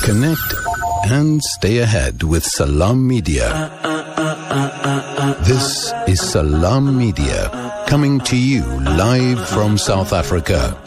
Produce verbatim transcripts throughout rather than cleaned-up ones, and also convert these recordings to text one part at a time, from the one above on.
Connect and stay ahead with Salam Media. This is Salam Media, coming to you live from South Africa.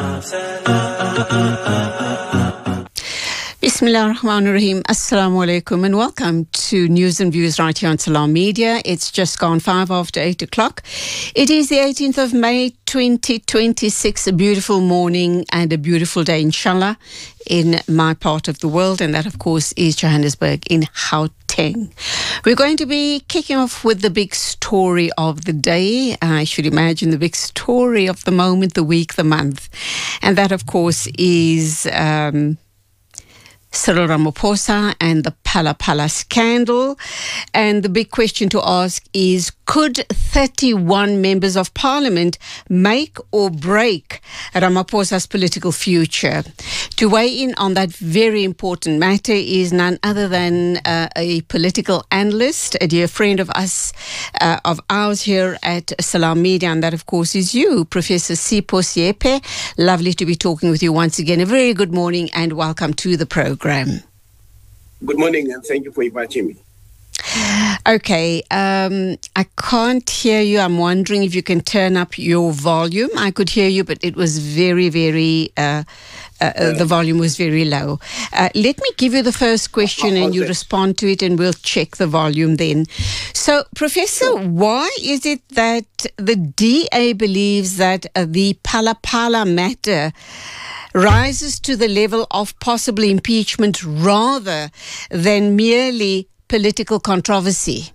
Bismillah ar-Rahman ar-Rahim. Assalamu alaikum and welcome to News and Views right here on Salam Media. It's just gone five after eight o'clock. It is the eighteenth of May twenty twenty-six, a beautiful morning and a beautiful day, inshallah, in my part of the world, and that of course is Johannesburg in Gauteng. We're going to be kicking off with the big story of the day. I should imagine the big story of the moment, the week, the month, and that of course is um, Cyril Ramaphosa and the Phala Phala scandal. And the big question to ask is, could thirty-one members of parliament make or break Ramaphosa's political future? To weigh in on that very important matter is none other than uh, a political analyst, a dear friend of us, uh, of ours here at Salam Media, and that of course is you, Professor Sipho Siepe. Lovely to be talking with you once again. A very good morning and welcome to the program. Good morning and thank you for inviting me. Okay, um, I can't hear you. I'm wondering if you can turn up your volume. I could hear you, but it was very, very, uh, uh, uh, the volume was very low. Uh, let me give you the first question and you respond to it and we'll check the volume then. So, Professor, why is it that the D A believes that uh, the Phala Phala matter rises to the level of possible impeachment rather than merely political controversy?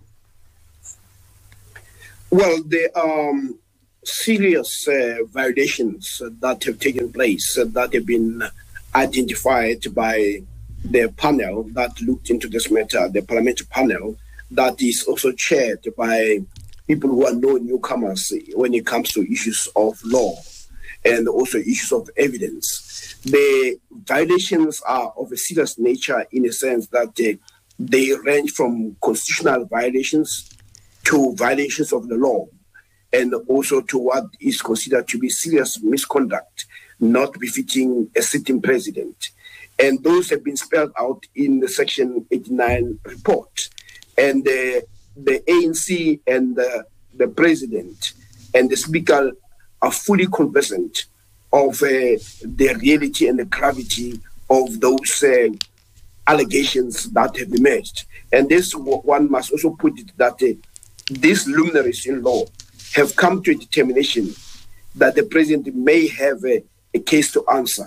Well, the um, serious uh, violations that have taken place, uh, that have been identified by the panel that looked into this matter, the parliamentary panel, that is also chaired by people who are no newcomers when it comes to issues of law and also issues of evidence. The violations are of a serious nature in a sense that uh, they range from constitutional violations to violations of the law, and also to what is considered to be serious misconduct, not befitting a sitting president. And those have been spelled out in the Section eighty-nine report. And uh, the A N C and uh, the president and the speaker are fully conversant of uh, the reality and the gravity of those uh, allegations that have emerged. And this, one must also put it that uh, these luminaries in law have come to a determination that the president may have a, a case to answer.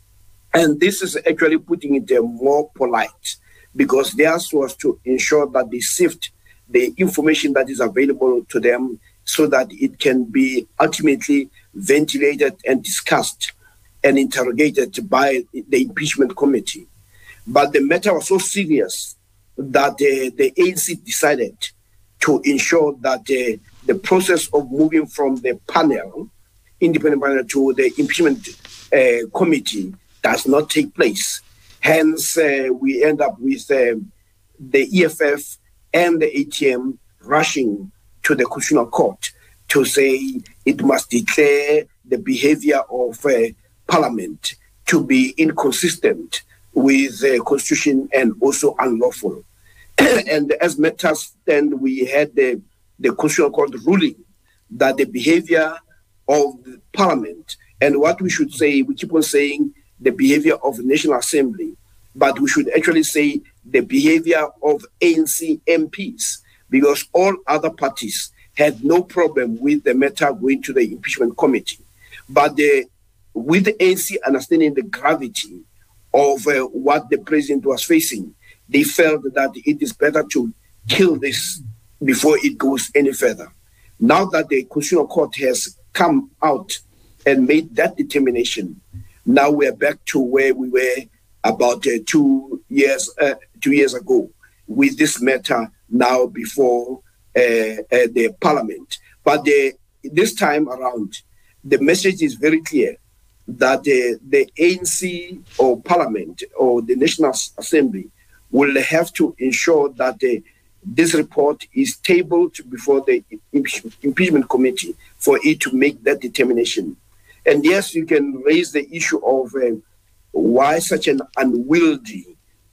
And this is actually putting it uh, more polite, because theirs was to ensure that they sift the information that is available to them so that it can be ultimately ventilated and discussed and interrogated by the impeachment committee. But the matter was so serious that uh, the A N C decided to ensure that uh, the process of moving from the panel, independent panel, to the impeachment uh, committee does not take place. Hence, uh, we end up with uh, the E F F and the A T M rushing to the Constitutional Court to say it must declare the behavior of uh, Parliament to be inconsistent with the uh, Constitution and also unlawful. And as matters stand, we had the, the Constitutional Court ruling that the behavior of the Parliament, and what we should say, we keep on saying the behavior of the National Assembly, but we should actually say the behavior of A N C M Ps, because all other parties had no problem with the matter going to the impeachment committee. But the, with the A N C understanding the gravity of uh, what the president was facing, they felt that it is better to kill this before it goes any further. Now that the Constitutional Court has come out and made that determination, now we are back to where we were about uh, two years uh, two years ago, with this matter now before uh, uh, the Parliament. But the, this time around, the message is very clear that uh, the A N C or Parliament or the National Assembly will have to ensure that uh, this report is tabled before the impeachment committee for it to make that determination. And yes, you can raise the issue of uh, why such an unwieldy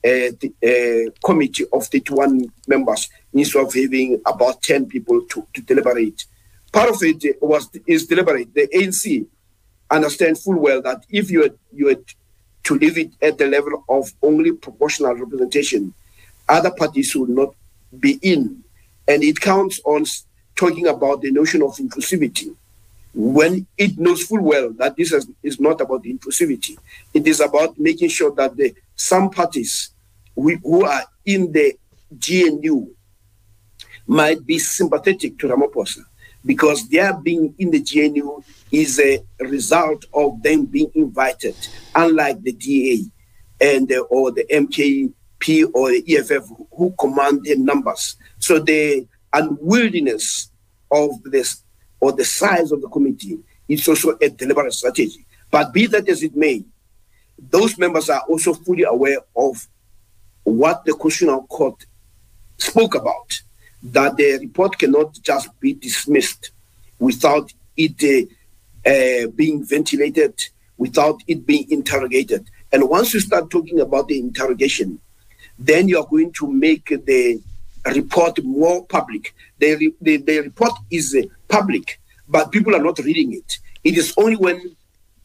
a, a committee of thirty-one members instead of having about ten people to, to deliberate. Part of it was is deliberate. The A N C understand full well that if you had, you had to leave it at the level of only proportional representation, other parties would not be in. And it counts on talking about the notion of inclusivity, when it knows full well that this is, is not about inclusivity. It is about making sure that the, some parties we, who are in the G N U might be sympathetic to Ramaphosa, because their being in the G N U is a result of them being invited, unlike the D A and uh, or the M K P or the E F F who command the numbers. So the unwillingness of this or the size of the committee is also a deliberate strategy. But be that as it may, those members are also fully aware of what the Constitutional Court spoke about, that the report cannot just be dismissed without it uh, uh, being ventilated, without it being interrogated. And once you start talking about the interrogation, then you are going to make the report more public. The, the, the report is uh, public, but people are not reading it. It is only when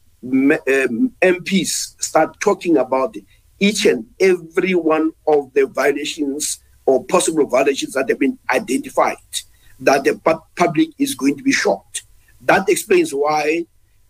um, M Ps start talking about each and every one of the violations or possible violations that have been identified that the pu- public is going to be shocked. That explains why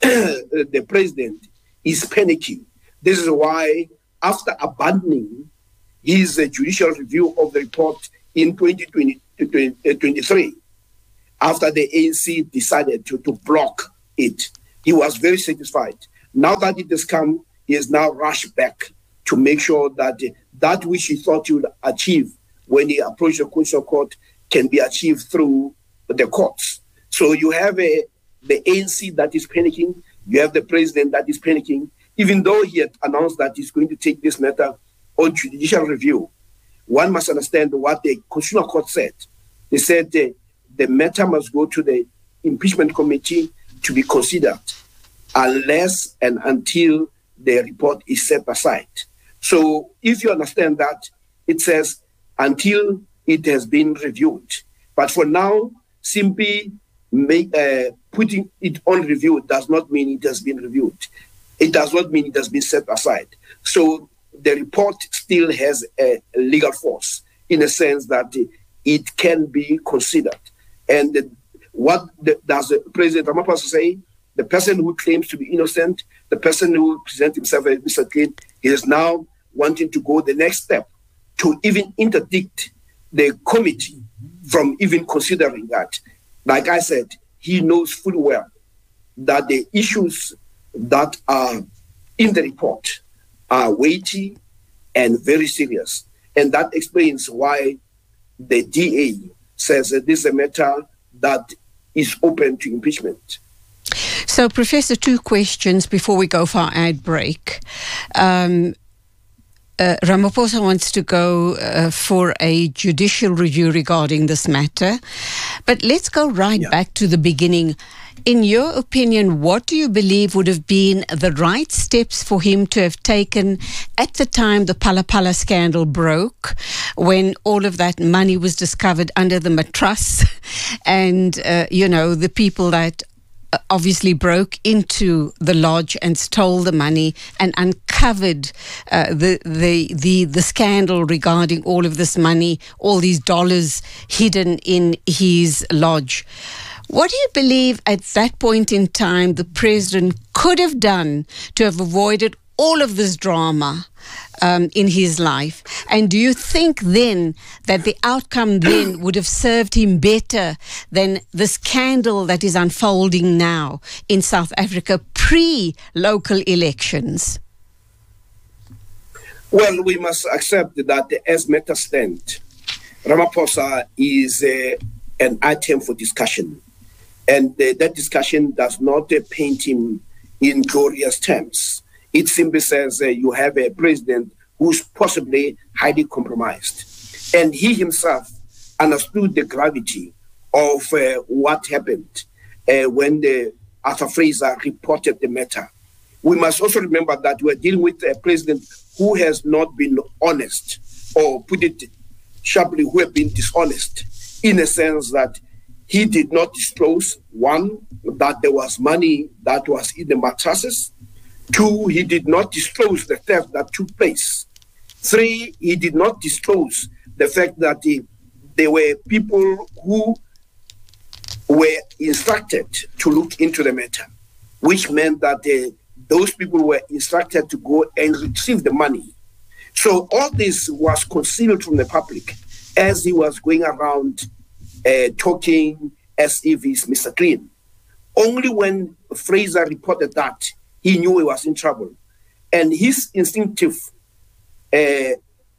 the president is panicking. This is why, after abandoning his uh, judicial review of the report in twenty twenty-three, after the A N C decided to, to block it, he was very satisfied. Now that it has come, he has now rushed back to make sure that uh, that which he thought he would achieve when he approached the Constitutional Court can be achieved through the courts. So you have a, the A N C that is panicking, you have the president that is panicking, even though he had announced that he's going to take this matter on judicial review. One must understand what the Constitutional Court said. They said uh, the matter must go to the impeachment committee to be considered unless and until the report is set aside. So if you understand that, it says until it has been reviewed. But for now, simply make, uh, putting it on review does not mean it has been reviewed. It does not mean it has been set aside. So the report still has a legal force in a sense that it can be considered. And the, what the, does the President Ramaphosa say? The person who claims to be innocent, the person who presents himself as Mister Clean, he is now wanting to go the next step to even interdict the committee from even considering that. Like I said, he knows fully well that the issues that are in the report are weighty and very serious. And that explains why the D A says that this is a matter that is open to impeachment. So, Professor, two questions before we go for our ad break. Um, uh, Ramaphosa wants to go uh, for a judicial review regarding this matter. But let's go right yeah. back to the beginning. In your opinion, what do you believe would have been the right steps for him to have taken at the time the Phala Phala scandal broke, when all of that money was discovered under the mattress and, uh, you know, the people that obviously broke into the lodge and stole the money and uncovered uh, the, the the the scandal regarding all of this money, all these dollars hidden in his lodge. What do you believe at that point in time the president could have done to have avoided all of this drama um, in his life? And do you think then that the outcome then would have served him better than the scandal that is unfolding now in South Africa pre-local elections? Well, we must accept that as matters stand, Ramaphosa is uh, an item for discussion. And uh, that discussion does not uh, paint him in glorious terms. It simply says uh, you have a president who's possibly highly compromised. And he himself understood the gravity of uh, what happened uh, when the Arthur Fraser reported the matter. we must also remember that we're dealing with a president who has not been honest, or put it sharply, who have been dishonest, in a sense that he did not disclose, one, that there was money that was in the mattresses. Two, he did not disclose the theft that took place. Three, he did not disclose the fact that he, there were people who were instructed to look into the matter, which meant that uh, those people were instructed to go and retrieve the money. So all this was concealed from the public as he was going around uh, talking as if he's Mister Clean. Only when Fraser reported that, he knew he was in trouble. And his instinctive uh,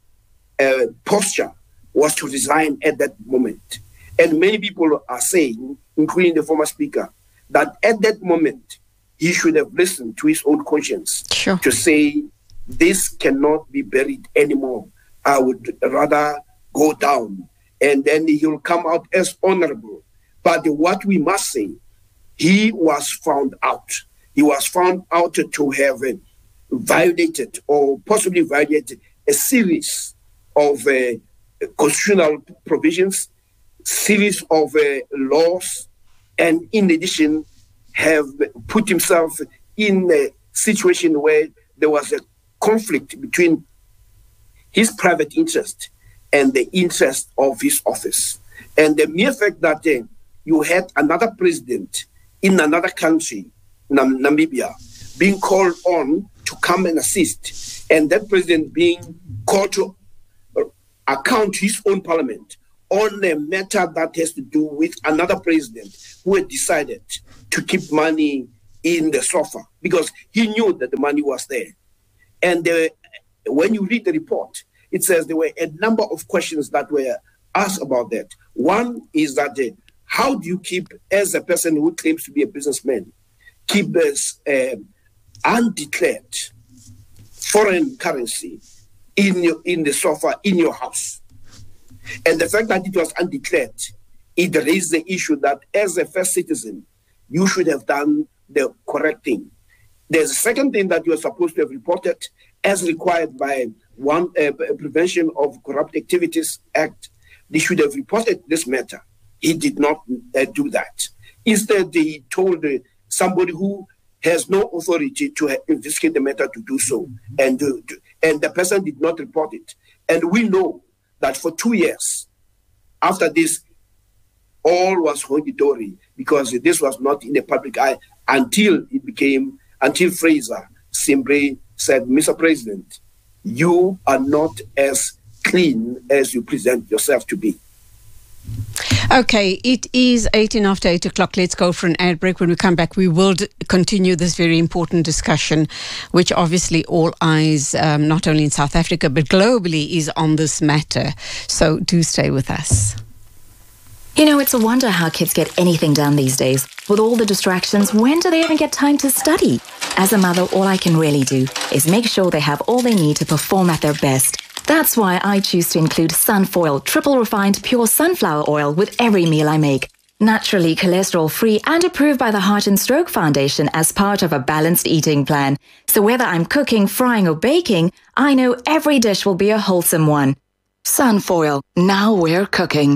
uh, posture was to resign at that moment. And many people are saying, including the former speaker, that at that moment, he should have listened to his own conscience. Sure. To say, this cannot be buried anymore. I would rather go down. And then he'll come out as honorable. But what we must say, he was found out. He was found out to have uh, violated or possibly violated a series of uh, constitutional provisions, series of uh, laws, and in addition, have put himself in a situation where there was a conflict between his private interest and the interest of his office. And the mere fact that uh, you had another president in another country, Nam- Namibia, being called on to come and assist, and that president being called to uh, account his own parliament on a matter that has to do with another president who had decided to keep money in the sofa because he knew that the money was there. And uh, when you read the report, it says there were a number of questions that were asked about that. One is that uh, how do you keep, as a person who claims to be a businessman, keep this uh, undeclared foreign currency in your, in the sofa in your house? And the fact that it was undeclared, it raised the issue that as a first citizen, you should have done the correct thing. There's a second thing that you are supposed to have reported as required by one uh, Prevention of Corrupt Activities Act. They should have reported this matter. He did not uh, do that. Instead, he told uh, somebody who has no authority to uh, investigate the matter to do so, and, uh, to, and the person did not report it. And we know that for two years after this, all was hunky-dory because this was not in the public eye until it became, until Fraser simply said, Mister President, you are not as clean as you present yourself to be. Okay, it is eighteen after eight o'clock. Let's go for an ad break. When we come back, we will d- continue this very important discussion, which obviously all eyes, um, not only in South Africa, but globally, is on this matter. So do stay with us. You know, it's a wonder how kids get anything done these days. With all the distractions, when do they even get time to study? As a mother, all I can really do is make sure they have all they need to perform at their best. That's why I choose to include Sunfoil triple refined pure sunflower oil with every meal I make. Naturally cholesterol-free and approved by the Heart and Stroke Foundation as part of a balanced eating plan. So whether I'm cooking, frying or baking, I know every dish will be a wholesome one. Sunfoil, now we're cooking.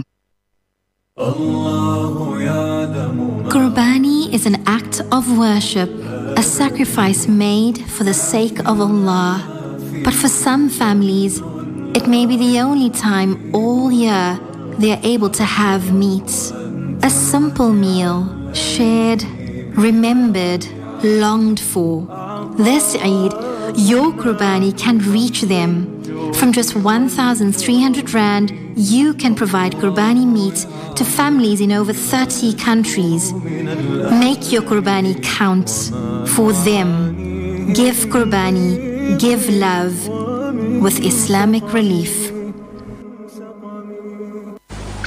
Qurbani is an act of worship, a sacrifice made for the sake of Allah. But for some families, it may be the only time all year they are able to have meat. A simple meal, shared, remembered, longed for. This Eid, your Qurbani can reach them. From just one thousand three hundred rand, you can provide Qurbani meat to families in over thirty countries. Make your Qurbani count for them. Give Qurbani, give love with Islamic Relief.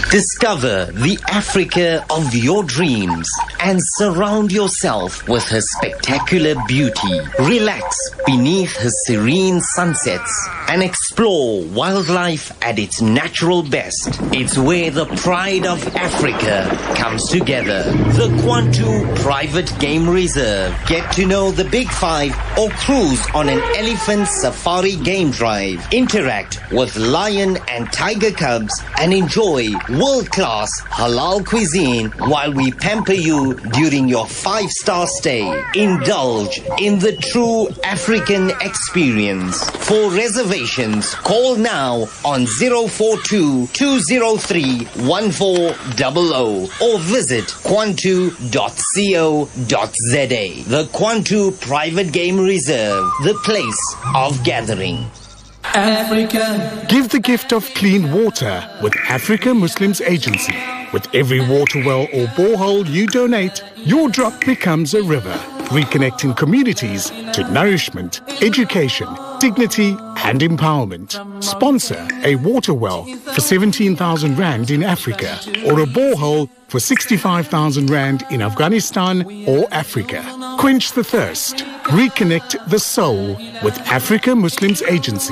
Discover the Africa of your dreams and surround yourself with her spectacular beauty. Relax beneath her serene sunsets and explore wildlife at its natural best. It's where the pride of Africa comes together. The Kwantu Private Game Reserve. Get to know the Big Five or cruise on an elephant safari game drive. Interact with lion and tiger cubs and enjoy world-class halal cuisine while we pamper you during your five-star stay. Indulge in the true African experience. For reservations, call now on zero four two, two zero three, one four zero zero or visit kwantu dot co dot za. The Kwantu Private Game Reserve, the place of gathering. Africa. Give the gift of clean water with Africa Muslims Agency. With every water well or borehole you donate, your drop becomes a river, reconnecting communities to nourishment, education, dignity and empowerment. Sponsor a water well for seventeen thousand rand in Africa or a borehole for sixty-five thousand rand in Afghanistan or Africa. Quench the thirst. Reconnect the soul with Africa Muslims Agency.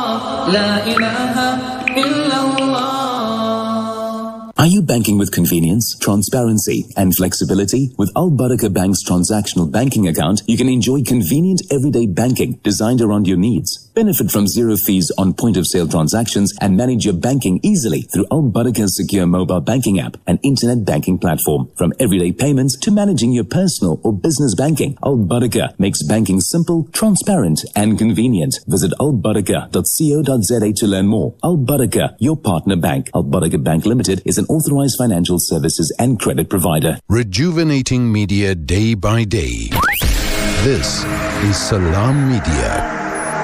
Are you banking with convenience, transparency and flexibility? With Al Barakah Bank's transactional banking account, you can enjoy convenient everyday banking designed around your needs. Benefit from zero fees on point-of-sale transactions and manage your banking easily through Al Barakah's secure mobile banking app and internet banking platform. From everyday payments to managing your personal or business banking, Al Barakah makes banking simple, transparent and convenient. Visit al barakah dot co dot za to learn more. Al Barakah, your partner bank. Al Barakah Bank Limited is an authorized financial services and credit provider. Rejuvenating media day by day. This is Salam Media.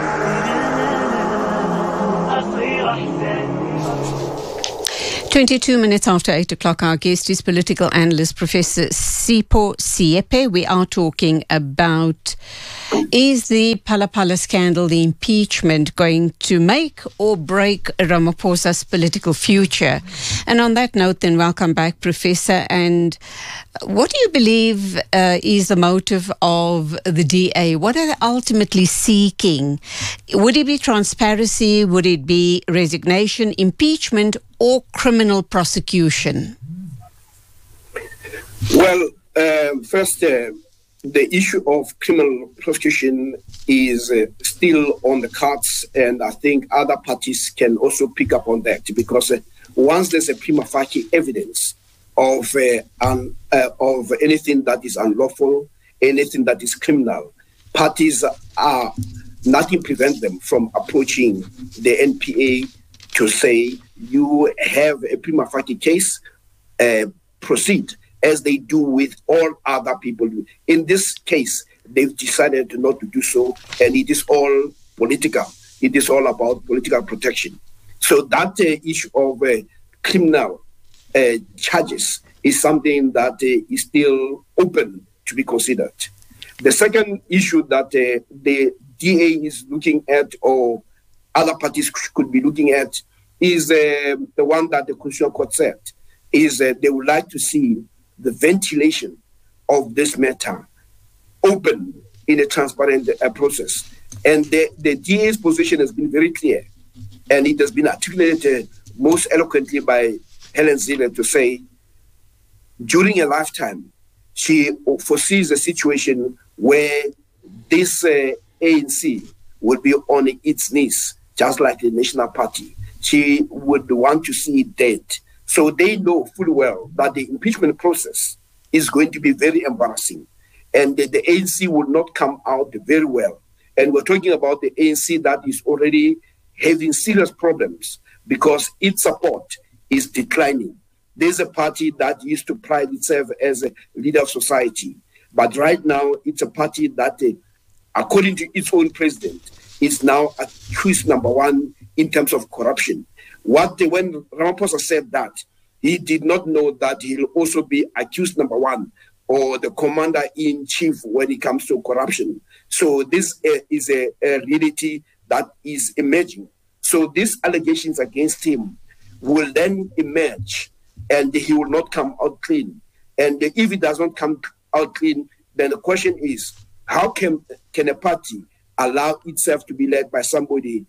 twenty-two minutes after eight o'clock, our guest is political analyst Professor Sipho Siepe. We are talking about, is the Phala Phala scandal, the impeachment, going to make or break Ramaphosa's political future? And on that note, then, welcome back, Professor. And what do you believe uh, is the motive of the D A? What are they ultimately seeking? Would it be transparency? Would it be resignation, impeachment, or criminal prosecution? Well, uh, first, uh, the issue of criminal prosecution is uh, still on the cards, and I think other parties can also pick up on that, because uh, once there's a prima facie evidence of uh, un, uh, of anything that is unlawful, anything that is criminal, parties are nothing prevents them from approaching the N P A to say, you have a prima facie case, uh, proceed, as they do with all other people. In this case, they've decided not to do so, and it is all political. It is all about political protection. So that uh, issue of uh, criminal uh, charges is something that uh, is still open to be considered. The second issue that uh, the D A is looking at, or other parties could be looking at, is uh, the one that the Constitutional Court said, is uh, they would like to see the ventilation of this matter open in a transparent uh, process. And the, the D A's position has been very clear, and it has been articulated most eloquently by Helen Zille to say, during a lifetime, she foresees a situation where this uh, A N C will be on its knees, just like the National Party. She would want to see it dead. So they know full well that the impeachment process is going to be very embarrassing, and that the A N C will not come out very well. And we're talking about the A N C that is already having serious problems because its support is declining. There's a party that used to pride itself as a leader of society, but right now it's a party that, uh, according to its own president, is now accused number one in terms of corruption. What the, when Ramaphosa said that, he did not know that he'll also be accused number one, or the commander-in-chief when it comes to corruption. So this uh, is a, a reality that is emerging. So these allegations against him will then emerge and he will not come out clean. And if he does not come out clean, then the question is, how can, can a party allow itself to be led by somebody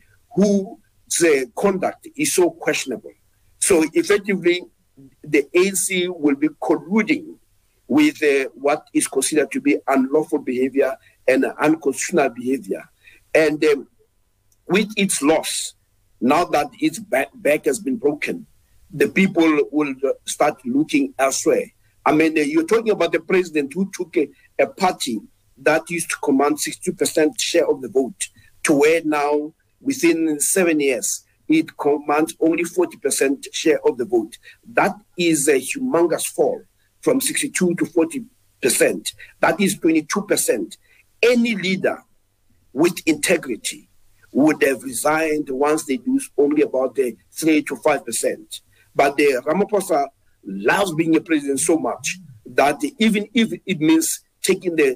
whose conduct is so questionable? So effectively, the A N C will be colluding with uh, what is considered to be unlawful behavior and unconstitutional behavior. And um, with its loss, now that its back, back has been broken, the people will start looking elsewhere. I mean, uh, you're talking about the president who took a, a party that used to command sixty percent share of the vote to where now, within seven years, it commands only forty percent share of the vote. That is a humongous fall from sixty-two to forty percent. That is twenty-two percent. Any leader with integrity would have resigned once they lose only about the three to five percent. But the Ramaphosa loves being a president so much that even if it means taking the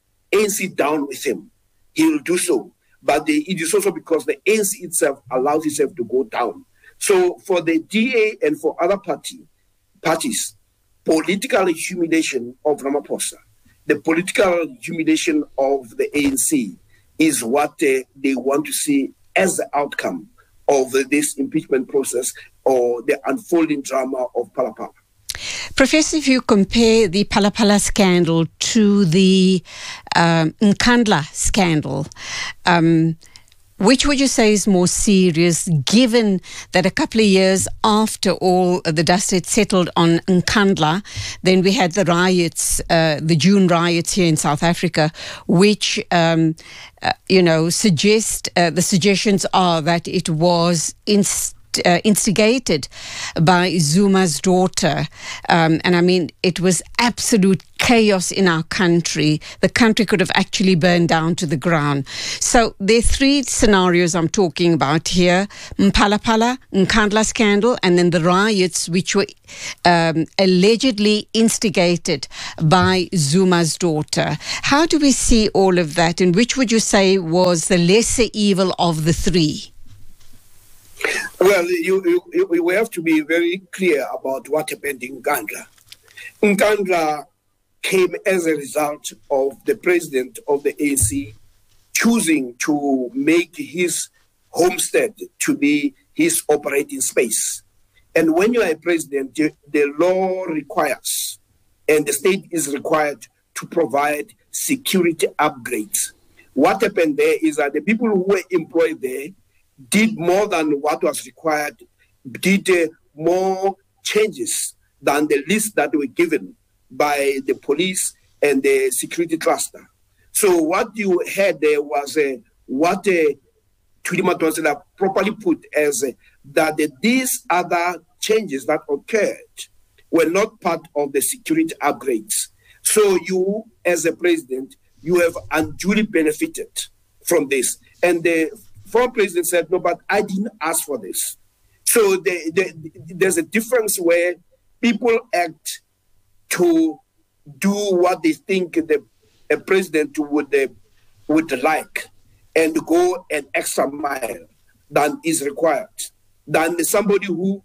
A N C down with him, he will do so. But the, it is also because the A N C itself allows itself to go down. So for the D A and for other party, parties, political humiliation of Ramaphosa, the political humiliation of the A N C is what they, they want to see as the outcome of this impeachment process or the unfolding drama of Phala-Phala. Professor, if you compare the Phala-Phala scandal to the um, Nkandla scandal, um, which would you say is more serious, given that a couple of years after all the dust had settled on Nkandla, then we had the riots, uh, the June riots here in South Africa, which, um, uh, you know, suggest, uh, the suggestions are that it was inst- Uh, instigated by Zuma's daughter. Um, and I mean, it was absolute chaos in our country. The country could have actually burned down to the ground. So there are three scenarios I'm talking about here. Phala-Phala, Nkandla scandal, and then the riots which were um, allegedly instigated by Zuma's daughter. How do we see all of that, and which would you say was the lesser evil of the three? Well, you, you, we have to be very clear about what happened in Nkandla. Nkandla came as a result of the president of the A N C choosing to make his homestead to be his operating space. And when you are a president, the, the law requires, and the state is required to provide security upgrades. What happened there is that the people who were employed there did more than what was required, did uh, more changes than the list that were given by the police and the security cluster. So what you had there was uh, what uh, Thuli Madonsela properly put as uh, that uh, these other changes that occurred were not part of the security upgrades. So you, as a president, you have unduly benefited from this. And the former president said, no, but I didn't ask for this. So the, the, there's a difference where people act to do what they think the a president would, uh, would like and go an extra mile than is required, than somebody who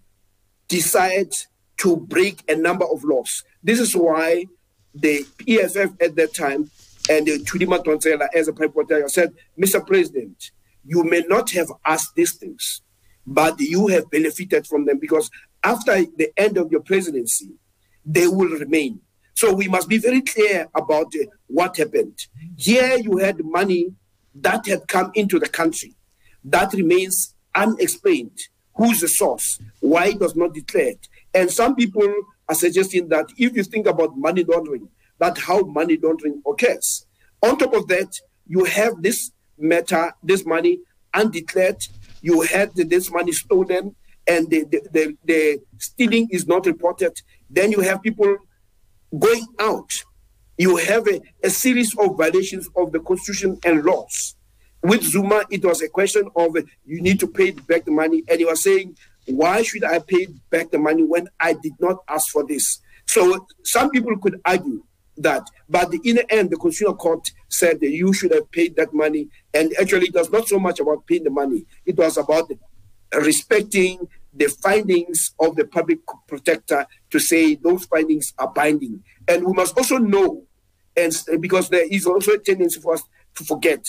decides to break a number of laws. This is why the E F F at that time and uh, Thuli Madonsela as a prime minister said, Mister President, you may not have asked these things, but you have benefited from them because after the end of your presidency, they will remain. So we must be very clear about uh, what happened. Here you had money that had come into the country that remains unexplained. Who's the source? Why it was not declared? And some people are suggesting that if you think about money laundering, that's how money laundering occurs. On top of that, you have this matter, this money undeclared, you had this money stolen, and the, the, the, the stealing is not reported. Then you have people going out. You have a, a series of violations of the constitution and laws. With Zuma, it was a question of uh, you need to pay back the money. And he was saying, why should I pay back the money when I did not ask for this? So some people could argue that, but in the end, the Constitutional Court said that you should have paid that money. And actually, it was not so much about paying the money. It was about respecting the findings of the public protector to say those findings are binding. And we must also know, and because there is also a tendency for us to forget,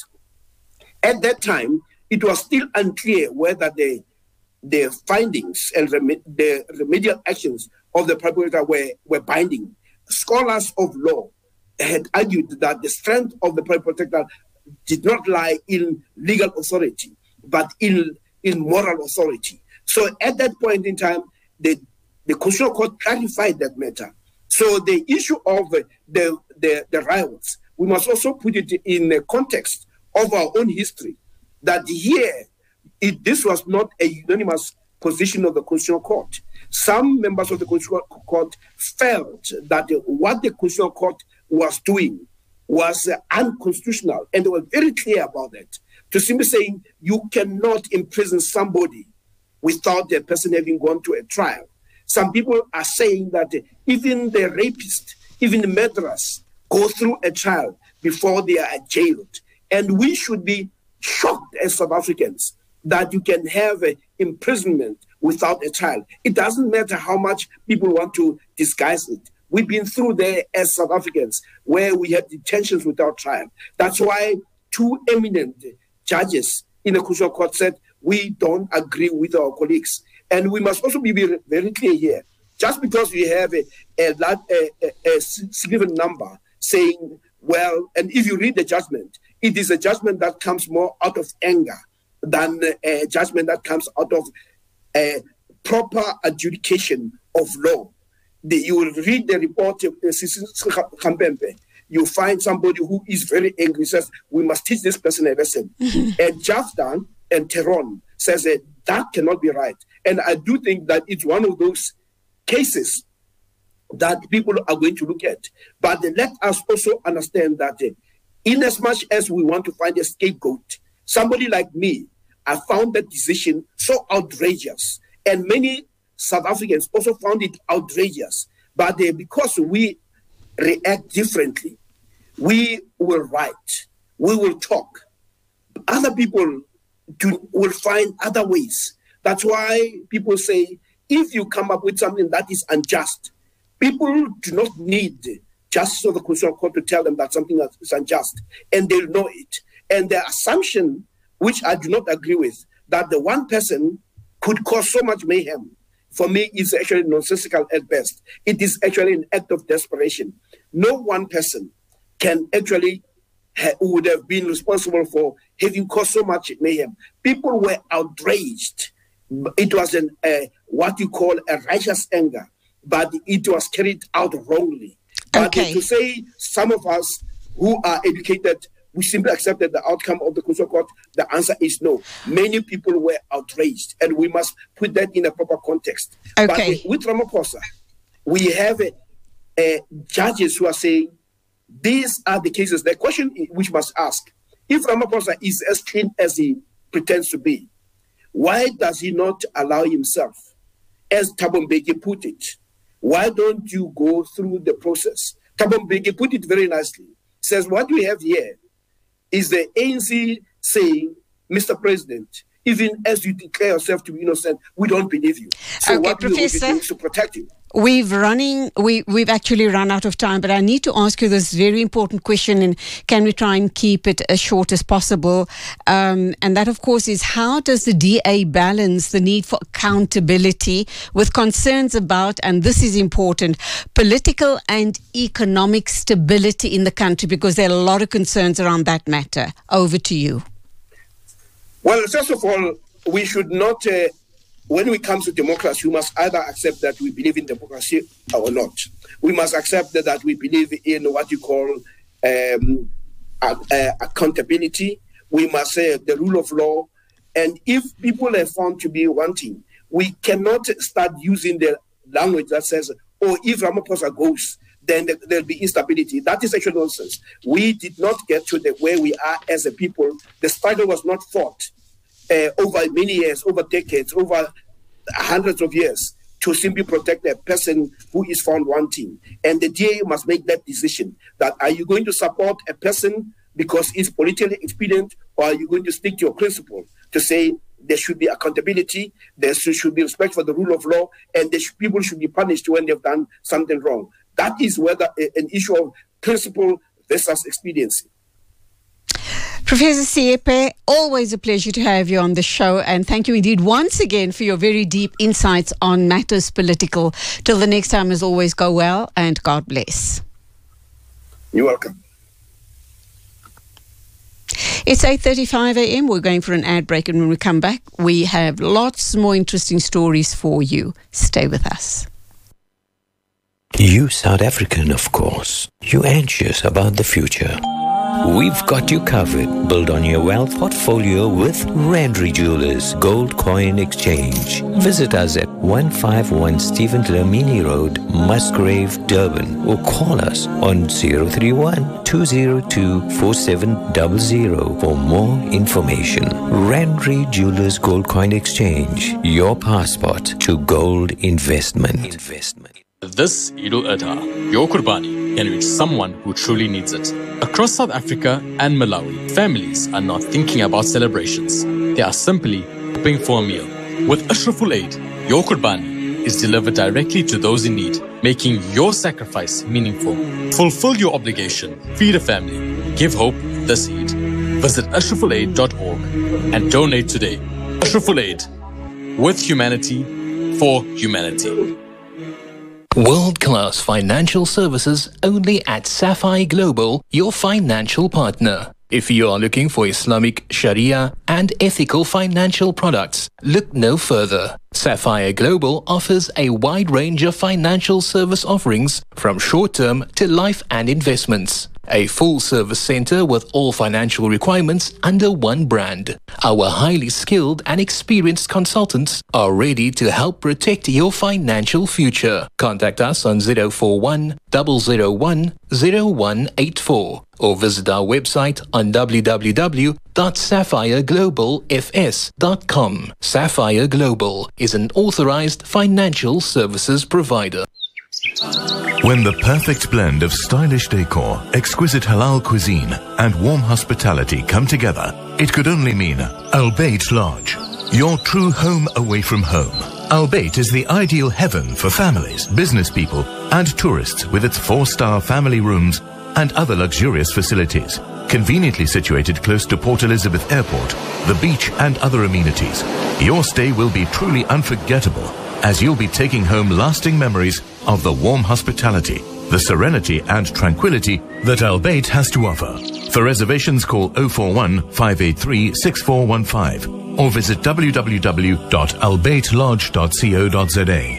at that time, it was still unclear whether the, the findings and rem- the remedial actions of the public protector were, were binding. Scholars of law had argued that the strength of the public protector did not lie in legal authority, but in, in moral authority. So at that point in time, the, the Constitutional Court clarified that matter. So the issue of the, the, the, the riots, we must also put it in the context of our own history, that here, it, this was not a unanimous position of the Constitutional Court. Some members of the Constitutional Court felt that what the Constitutional Court was doing was uh, unconstitutional, and they were very clear about that. To simply saying you cannot imprison somebody without the person having gone to a trial. Some people are saying that even the rapist, even the murderers, go through a trial before they are jailed. And we should be shocked as South Africans that you can have uh, imprisonment without a trial. It doesn't matter how much people want to disguise it. We've been through there as South Africans where we had detentions without trial. That's why two eminent judges in the Constitutional Court said, we don't agree with our colleagues. And we must also be very, very clear here. Just because we have a, a, a, a significant number saying, well, and if you read the judgment, it is a judgment that comes more out of anger than a judgment that comes out of a proper adjudication of law. The, you will read the report of uh, Khampembe. You find somebody who is very angry, says, we must teach this person a lesson. And Jafdan and Teron says that that cannot be right. And I do think that it's one of those cases that people are going to look at. But let us also understand that uh, in as much as we want to find a scapegoat, somebody like me, I found that decision so outrageous. And many South Africans also found it outrageous. But uh, because we react differently, we will write, we will talk. Other people do, will find other ways. That's why people say, if you come up with something that is unjust, people do not need justice of the Constitutional Court to tell them that something is unjust, and they'll know it. And the assumption, which I do not agree with, that the one person could cause so much mayhem, for me is actually nonsensical at best. It is actually an act of desperation. No one person can actually ha- would have been responsible for having caused so much mayhem. People were outraged. It was an uh, what you call a righteous anger, but it was carried out wrongly. But okay. to say some of us who are educated, we simply accepted the outcome of the Constitutional Court, the answer is no. Many people were outraged, and we must put that in a proper context. Okay. But with Ramaphosa, we have a, a judges who are saying, these are the cases. The question which must ask, if Ramaphosa is as clean as he pretends to be, why does he not allow himself, as Thabo Mbeki put it, why don't you go through the process? Thabo Mbeki put it very nicely. Says, what we have here is the A N C saying, Mister President, even as you declare yourself to be innocent, we don't believe you. So okay, what Professor, we will do is to protect you. We've running. We we've actually run out of time, but I need to ask you this very important question, and can we try and keep it as short as possible? Um, and that, of course, is how does the D A balance the need for accountability with concerns about, and this is important, political and economic stability in the country, because there are a lot of concerns around that matter. Over to you. Well, first of all, we should not. Uh, When it comes to democracy, we must either accept that we believe in democracy or not. We must accept that, that we believe in what you call um, uh, uh, accountability. We must say the rule of law. And if people are found to be wanting, we cannot start using the language that says, oh, if Ramaphosa goes, then there'll be instability. That is actually nonsense. We did not get to the where we are as a people. The struggle was not fought Uh, over many years, over decades, over hundreds of years, to simply protect a person who is found wanting. And the D A must make that decision, that are you going to support a person because it's politically expedient, or are you going to stick to your principle to say there should be accountability, there should be respect for the rule of law, and there should, people should be punished when they've done something wrong. That is whether an issue of principle versus expediency. Professor Siepe, always a pleasure to have you on the show, and thank you indeed once again for your very deep insights on matters political. Till the next time, as always, go well and God bless. You're welcome. It's eight thirty-five a.m. We're going for an ad break, and when we come back, we have lots more interesting stories for you. Stay with us. You South African, of course. You anxious about the future. We've got you covered. Build on your wealth portfolio with Randry Jewelers Gold Coin Exchange. Visit us at one fifty-one Stephen Dlamini Road, Musgrave, Durban, or call us on zero three one, two zero two, four seven zero zero for more information. Randry Jewelers Gold Coin Exchange, your passport to gold investment. Investment. This Eid al-Adha, your Qurbani can reach someone who truly needs it. Across South Africa and Malawi, families are not thinking about celebrations. They are simply hoping for a meal. With Ashraful Aid, your Qurbani is delivered directly to those in need, making your sacrifice meaningful. Fulfill your obligation, feed a family, give hope this Eid. Visit ashraful aid dot org and donate today. Ashraful Aid, with humanity, for humanity. World-class financial services only at Sapphire Global, your financial partner. If you are looking for Islamic, Sharia and ethical financial products, look no further. Sapphire Global offers a wide range of financial service offerings from short-term to life and investments. A full-service center with all financial requirements under one brand. Our highly skilled and experienced consultants are ready to help protect your financial future. Contact us on zero four one, zero zero one, zero one eight four or visit our website on w w w dot sapphire global f s dot com. Sapphire Global is an authorized financial services provider. When the perfect blend of stylish decor, exquisite halal cuisine, and warm hospitality come together, it could only mean Al Bayt Lodge, your true home away from home. Al Bayt is the ideal heaven for families, business people, and tourists with its four-star family rooms and other luxurious facilities. Conveniently situated close to Port Elizabeth Airport, the beach, and other amenities, your stay will be truly unforgettable, as you'll be taking home lasting memories of the warm hospitality, the serenity and tranquility that Al Bayt has to offer. For reservations, call zero four one, five eight three, six four one five or visit w w w dot al bayt lodge dot co dot z a.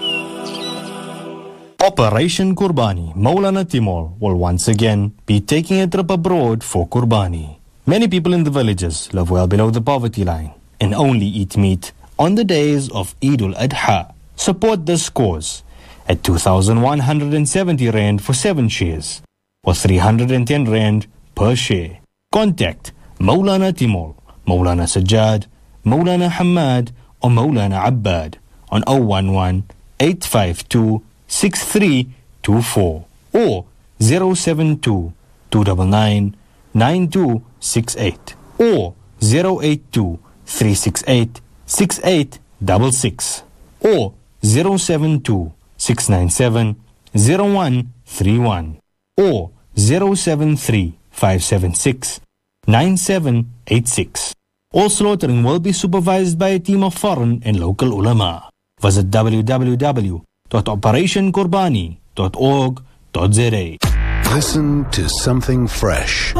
Operation Qurbani, Maulana Timol will once again be taking a trip abroad for Qurbani. Many people in the villages live well below the poverty line and only eat meat on the days of Eid al-Adha. Support this cause at two thousand one hundred seventy rand for seven shares or three hundred ten rand per share. Contact Maulana Timol, Maulana Sajjad, Maulana Hamad or Maulana Abbad on zero one one, eight five two, six three two four or zero seven two, two nine nine, nine two six eight or zero eight two, three six eight, six eight six six or zero seven two, six nine seven, zero one three one or zero seven three, five seven six, nine seven eight six. All slaughtering will be supervised by a team of foreign and local ulama. Visit w w w dot operation qurbani dot org dot z a. Listen to something fresh.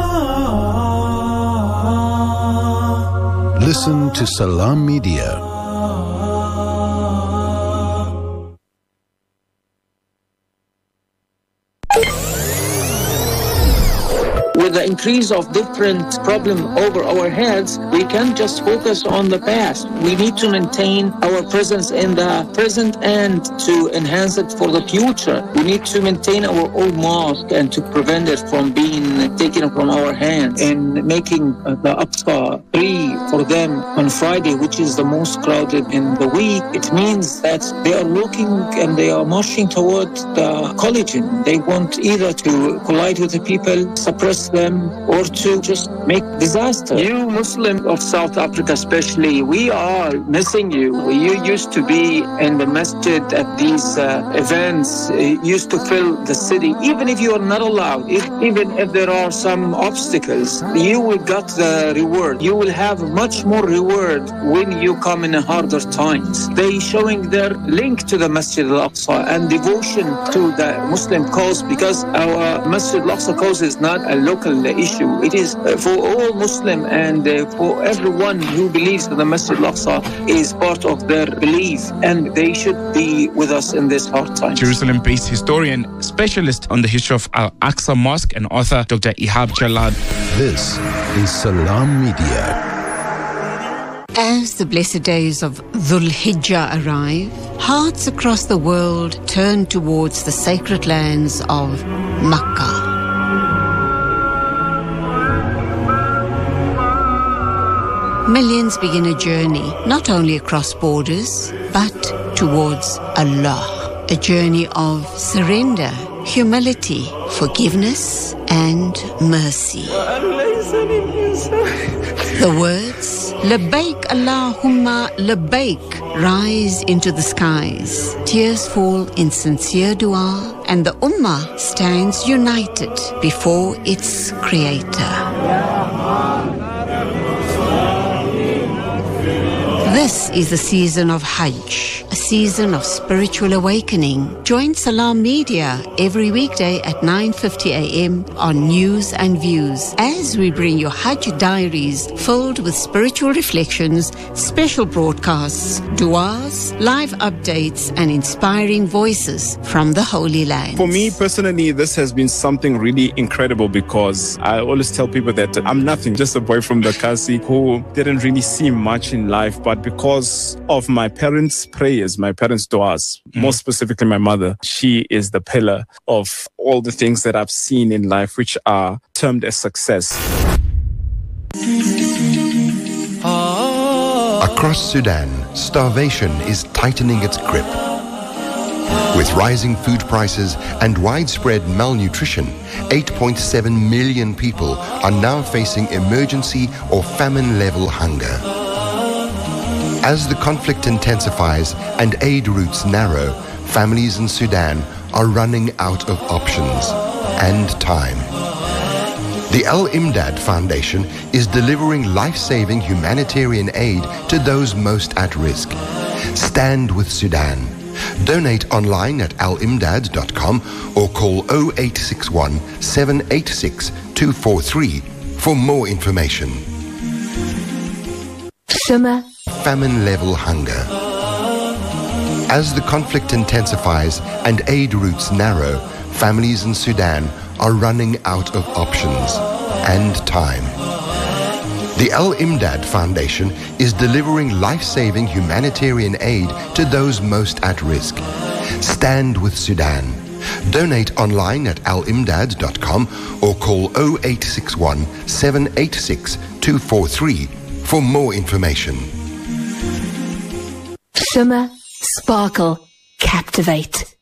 Listen to Salam Media. With the increase of different problems over our heads, we can't just focus on the past. We need to maintain our presence in the present and to enhance it for the future. We need to maintain our old mosque and to prevent it from being taken from our hands, and making the Aqsa free for them on Friday, which is the most crowded in the week. It means that they are looking and they are marching toward the collision. They want either to collide with the people, suppress them, come or to just make disaster. You Muslim of South Africa especially, we are missing you. You used to be in the masjid at these uh, events, it used to fill the city. Even if you are not allowed, if, even if there are some obstacles, you will get the reward. You will have much more reward when you come in harder times. They showing their link to the Masjid al-Aqsa and devotion to the Muslim cause, because our Masjid al-Aqsa cause is not a local issue. It is for all Muslim and for everyone who believes that the Masjid al-Aqsa is part of their belief, and they should be with us in this hard time. Jerusalem-based historian, specialist on the history of Al-Aqsa Mosque, and author Doctor Ihab Jalad. This is Salam Media. As the blessed days of Dhul Hijjah arrive, hearts across the world turn towards the sacred lands of Makkah. Millions begin a journey not only across borders, but towards Allah. A journey of surrender, humility, forgiveness, and mercy. The words, Labbaik Allahumma Labbaik, rise into the skies. Tears fall in sincere dua, and the Ummah stands united before its Creator. This is the season of Hajj, a season of spiritual awakening. Join Salam Media every weekday at nine fifty a m on News and Views as we bring you Hajj diaries filled with spiritual reflections, special broadcasts, du'as, live updates, and inspiring voices from the Holy Land. For me personally, this has been something really incredible, because I always tell people that I'm nothing, just a boy from the Kasi who didn't really see much in life, but because of my parents' prayers, my parents' du'as, mm. more specifically my mother, she is the pillar of all the things that I've seen in life which are termed as success. Across Sudan, starvation is tightening its grip. With rising food prices and widespread malnutrition, eight point seven million people are now facing emergency or famine-level hunger. As the conflict intensifies and aid routes narrow, families in Sudan are running out of options and time. The Al-Imdad Foundation is delivering life-saving humanitarian aid to those most at risk. Stand with Sudan. Donate online at al imdad dot com or call oh eight six one, seven eight six, two four three for more information. Shema. Famine-level hunger. As the conflict intensifies and aid routes narrow, families in Sudan are running out of options and time. The Al-Imdad Foundation is delivering life-saving humanitarian aid to those most at risk. Stand with Sudan. Donate online at al imdad dot com or call oh eight six one, seven eight six, two four three for more information. Shimmer, sparkle, captivate.